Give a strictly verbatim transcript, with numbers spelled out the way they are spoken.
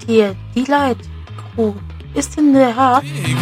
hier, die Light Crew ist in der Haft.